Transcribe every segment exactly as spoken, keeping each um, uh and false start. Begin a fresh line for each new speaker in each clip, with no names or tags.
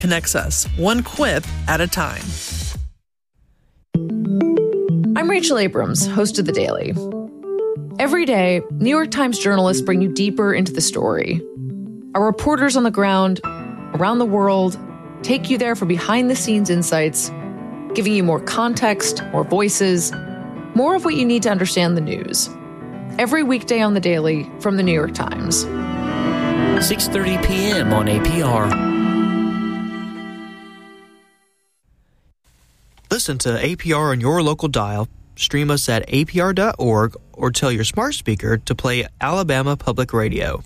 connects us, one quip at a time.
I'm Rachel Abrams, host of The Daily. Every day, New York Times journalists bring you deeper into the story. Our reporters on the ground, around the world, take you there for behind-the-scenes insights, giving you more context, more voices, more of what you need to understand the news. Every weekday on The Daily from The New York Times.
six thirty p.m. on A P R.
Listen to A P R on your local dial, stream us at A P R dot org, or tell your smart speaker to play Alabama Public Radio.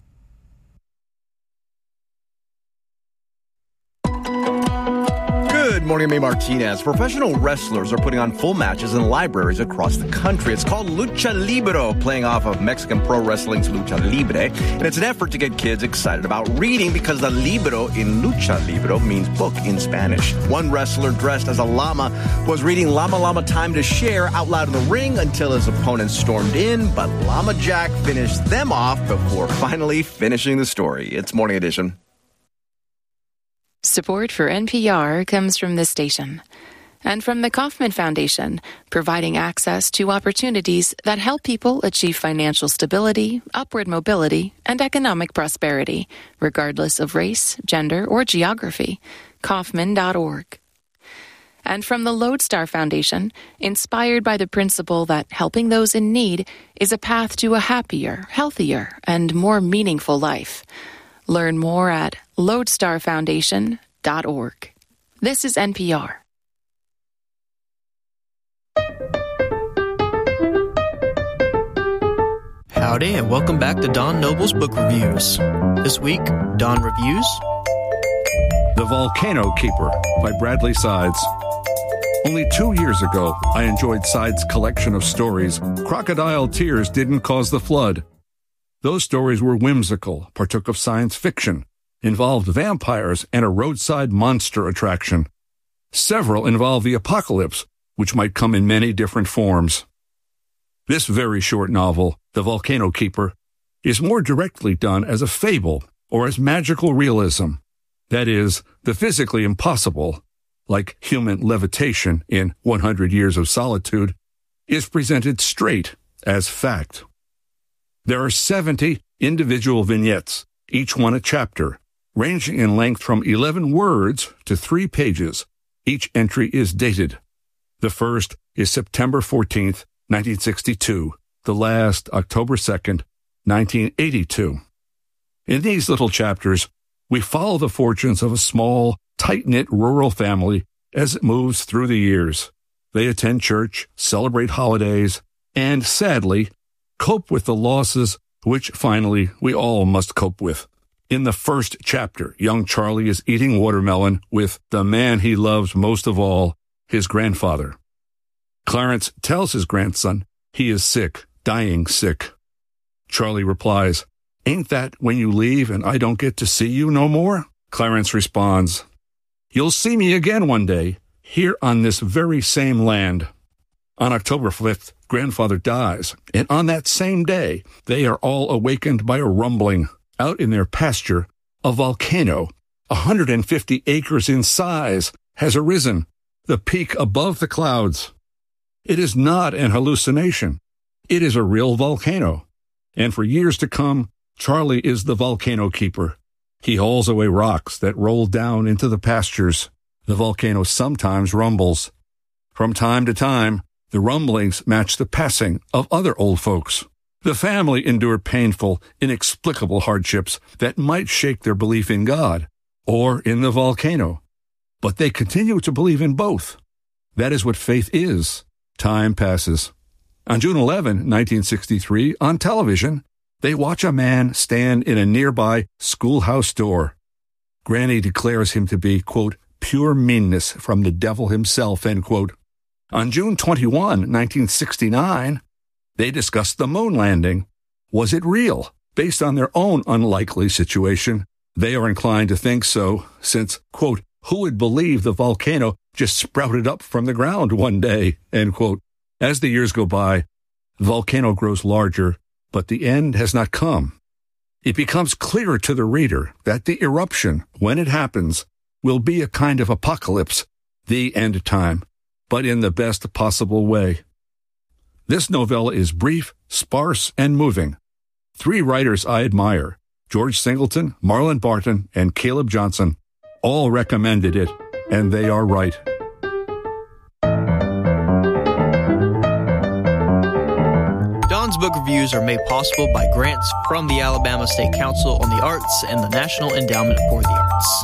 Good morning, I'm May Martinez. Professional wrestlers are putting on full matches in libraries across the country. It's called Lucha Libro, playing off of Mexican Pro Wrestling's Lucha Libre. And it's an effort to get kids excited about reading because the libro in Lucha Libro means book in Spanish. One wrestler dressed as a llama was reading Llama Llama Time to Share out loud in the ring until his opponent stormed in, but Llama Jack finished them off before finally finishing the story. It's Morning Edition.
Support for N P R comes from this station and from the Kauffman Foundation, providing access to opportunities that help people achieve financial stability, upward mobility, and economic prosperity, regardless of race, gender, or geography. Kauffman dot org. And from the Lodestar Foundation, inspired by the principle that helping those in need is a path to a happier, healthier, and more meaningful life. Learn more at lodestar foundation dot org. This is N P R.
Howdy, and welcome back to Don Noble's Book Reviews. This week, Don reviews
The Volcano Keeper by Bradley Sides. Only two years ago, I enjoyed Sides' collection of stories, Crocodile Tears Didn't Cause the Flood. Those stories were whimsical, partook of science fiction, involved vampires and a roadside monster attraction. Several involved the apocalypse, which might come in many different forms. This very short novel, The Volcano Keeper, is more directly done as a fable or as magical realism. That is, the physically impossible, like human levitation in one hundred Years of Solitude, is presented straight as fact. There are seventy individual vignettes, each one a chapter, ranging in length from eleven words to three pages. Each entry is dated. The first is September fourteenth, nineteen sixty-two, the last October second, nineteen eighty-two. In these little chapters, we follow the fortunes of a small, tight-knit rural family as it moves through the years. They attend church, celebrate holidays, and, sadly, cope with the losses which, finally, we all must cope with. In the first chapter, young Charlie is eating watermelon with the man he loves most of all, his grandfather. Clarence tells his grandson he is sick, dying sick. Charlie replies, "Ain't that when you leave and I don't get to see you no more?" Clarence responds, "You'll see me again one day, here on this very same land." On October fifth, grandfather dies, and on that same day, they are all awakened by a rumbling. Out in their pasture, a volcano, one hundred fifty acres in size, has arisen, the peak above the clouds. It is not an hallucination. It is a real volcano. And for years to come, Charlie is the volcano keeper. He hauls away rocks that roll down into the pastures. The volcano sometimes rumbles. From time to time, the rumblings match the passing of other old folks. The family endure painful, inexplicable hardships that might shake their belief in God or in the volcano. But they continue to believe in both. That is what faith is. Time passes. On June eleventh, nineteen sixty-three, on television, they watch a man stand in a nearby schoolhouse door. Granny declares him to be, quote, pure meanness from the devil himself, end quote. On June twenty-first, nineteen sixty-nine, they discussed the moon landing. Was it real? Based on their own unlikely situation, they are inclined to think so, since, quote, who would believe the volcano just sprouted up from the ground one day, end quote. As the years go by, the volcano grows larger, but the end has not come. It becomes clearer to the reader that the eruption, when it happens, will be a kind of apocalypse, the end time, but in the best possible way. This novella is brief, sparse, and moving. Three writers I admire, George Singleton, Marlon Barton, and Caleb Johnson, all recommended it, and they are right.
Don's book reviews are made possible by grants from the Alabama State Council on the Arts and the National Endowment for the Arts.